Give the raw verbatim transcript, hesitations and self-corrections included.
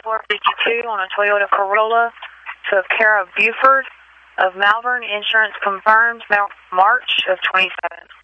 four fifty-two on a Toyota Corolla to Kara Buford of Malvern. Insurance confirmed March of twenty-seven.